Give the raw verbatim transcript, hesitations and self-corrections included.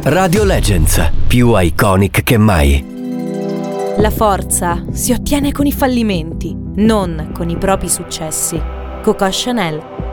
Radio Legends, più iconic che mai. La forza si ottiene con i fallimenti, non con i propri successi. Coco Chanel.